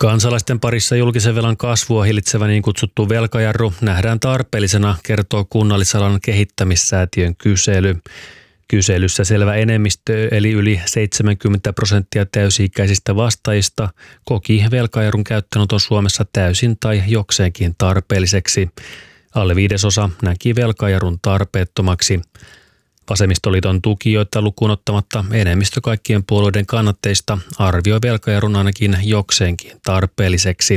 Kansalaisten parissa julkisen velan kasvua hillitsevä niin kutsuttu velkajarru nähdään tarpeellisena, kertoo Kunnallisalan kehittämissäätiön kysely. Kyselyssä selvä enemmistö, eli yli 70% täysi-ikäisistä vastaajista, koki velkajarrun käyttöönoton Suomessa täysin tai jokseenkin tarpeelliseksi. Alle 1/5 näki velkajarrun tarpeettomaksi. Vasemmistoliiton tukijoita lukuun ottamatta enemmistö kaikkien puolueiden kannatteista arvioi velkajarrun ainakin jokseenkin tarpeelliseksi.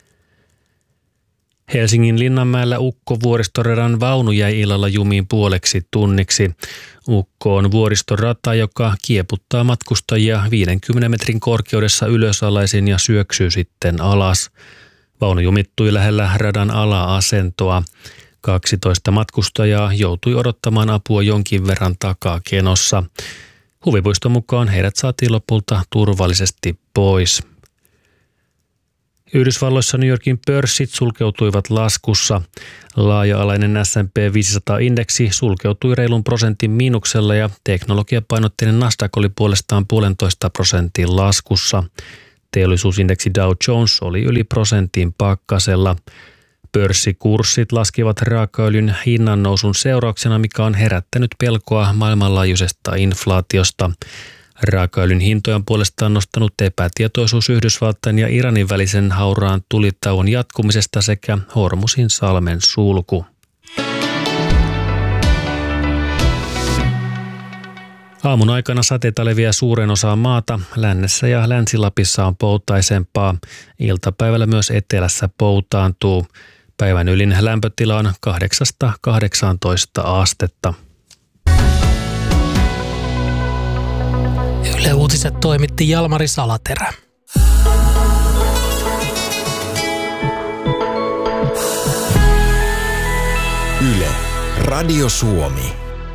Helsingin Linnanmäellä Ukko-vuoristoradan vaunu jäi illalla jumiin puoleksi tunniksi. Ukko on vuoristorata, joka kieputtaa matkustajia 50 metrin korkeudessa ylösalaisin ja syöksyy sitten alas. Vaunu jumittui lähellä radan ala-asentoa. 12 matkustajaa joutui odottamaan apua jonkin verran takaa kenossa. Huvipuiston mukaan heidät saatiin lopulta turvallisesti pois. Yhdysvalloissa New Yorkin pörssit sulkeutuivat laskussa. Laaja-alainen S&P 500-indeksi sulkeutui reilun prosentin miinuksella ja teknologiapainotteinen Nasdaq oli puolestaan 1,5% laskussa. Teollisuusindeksi Dow Jones oli yli prosentin pakkasella. Pörssikurssit laskivat raakaöljyn hinnan nousun seurauksena, mikä on herättänyt pelkoa maailmanlaajuisesta inflaatiosta. Raakaöljyn hintoja on puolestaan nostanut epätietoisuus Yhdysvaltain ja Iranin välisen hauraan tulitauon jatkumisesta sekä Hormusin salmen sulku. Aamun aikana sateita leviää suuren osaan maata. Lännessä ja Länsi-Lapissa on poutaisempaa. Iltapäivällä myös etelässä poutaantuu. Päivän ylin lämpötila on 8-18 astetta. Yle Uutiset toimitti Jalmari Salaterä. Yle, Radio Suomi.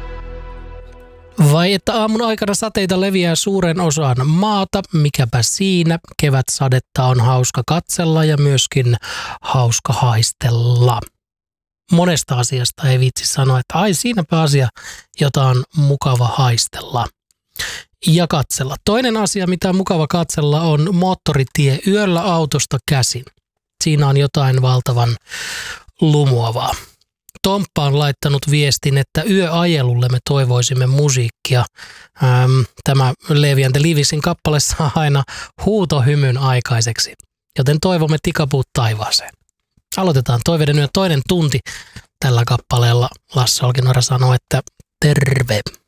Vai että aamun aikana sateita leviää suuren osaan maata, mikäpä siinä. Kevätsadetta on hauska katsella ja myöskin hauska haistella. Monesta asiasta ei viitsi sanoa, että ai siinäpä asia, jota on mukava haistella ja katsella. Toinen asia, mitä on mukava katsella, on moottoritie yöllä autosta käsin. Siinä on jotain valtavan lumuavaa. Tomppa on laittanut viestin, että yöajelulle me toivoisimme musiikkia. Tämä Levi and the Leavesin kappale saa aina huutohymyn aikaiseksi, joten toivomme tikapuut taivaaseen. Aloitetaan Toiveiden yön toinen tunti tällä kappaleella. Lasse Olkinuora sanoo, että terve.